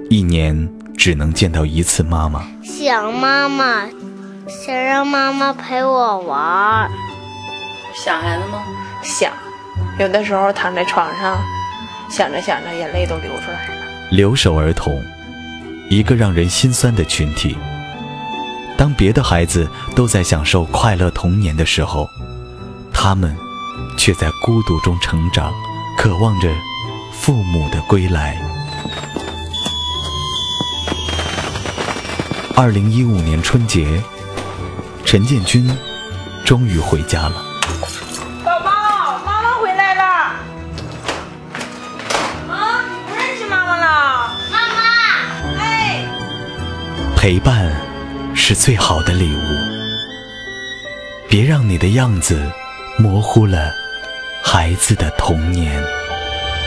一年只能见到一次妈妈。 想妈妈，想让妈妈陪我玩。 想孩子吗？ 想，有的时候躺在床上，想着想着眼泪都流出来了。 留守儿童，一个让人心酸的群体。当别的孩子都在享受快乐童年的时候，他们却在孤独中成长，渴望着父母的归来。2015年春节，陈建军终于回家了。 宝宝，妈妈回来了。啊，你不认识妈妈了？ 妈妈， 哎， 陪伴是最好的礼物，别让你的样子模糊了孩子的童年。